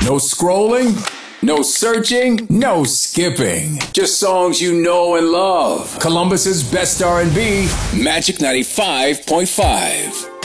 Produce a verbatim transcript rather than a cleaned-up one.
No scrolling, no searching, no skipping. Just songs you know and love. Columbus's best R and B, Magic ninety-five point five.